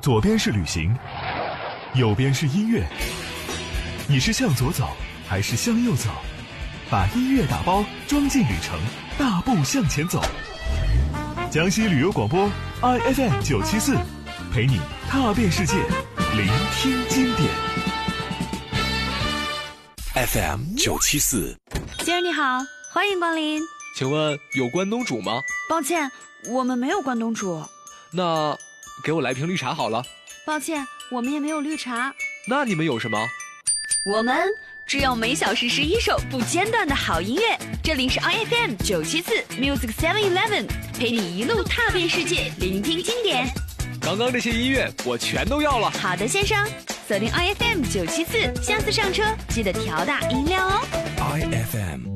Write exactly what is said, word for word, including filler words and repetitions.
左边是旅行，右边是音乐。你是向左走还是向右走？把音乐打包装进旅程，大步向前走。江西旅游广播 I F M 九七四，陪你踏遍世界，聆听经典。 F M 九七四， 先生你好，欢迎光临。 请问有关东煮吗？ 抱歉，我们没有关东煮。 那给我来瓶绿茶好了。 抱歉，我们也没有绿茶。 那你们有什么？ 我们只有每小时十一首不间断的好音乐。这里是 I F M 九七四 Music Seven Eleven， 陪你一路踏遍世界，聆听经典。 刚刚这些音乐我全都要了。 好的，先生，锁定 I F M 九七四，下次上车记得调大音量哦。 I F M